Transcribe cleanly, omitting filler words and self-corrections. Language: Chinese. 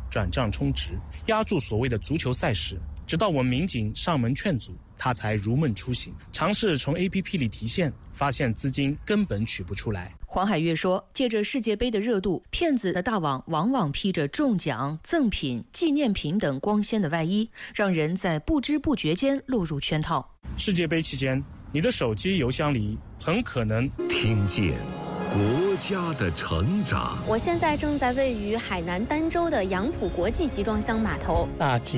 转账充值，压住所谓的足球赛事。直到我们民警上门劝阻，他才如梦初醒，尝试从 APP 里提现，发现资金根本取不出来。 黄海月说，借着世界杯的热度，骗子的大网往往披着中奖、赠品、纪念品等光鲜的外衣，让人在不知不觉间落入圈套。 世界杯期间，你的手机邮箱里很可能听见国家的成长。 我现在正在位于海南儋州的杨浦国际集装箱码头。 大吉